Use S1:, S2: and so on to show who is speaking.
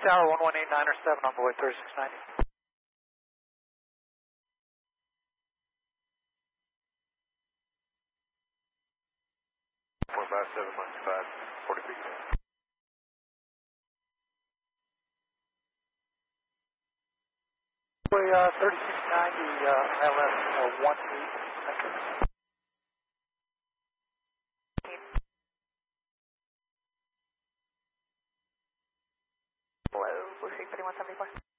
S1: Tower 1189 on Void 3690.
S2: Four by 715, 40 feet.
S1: Way 3690 ILS 18.
S3: Hello, Blue 63174.